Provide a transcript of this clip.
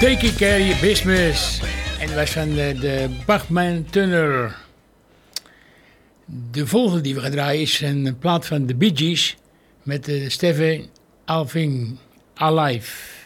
Taking Care of Your Business. En dat was van de Bachman Turner. De volgende die we gaan draaien is een plaat van de Bee Gees met Stephen Alving, Alive.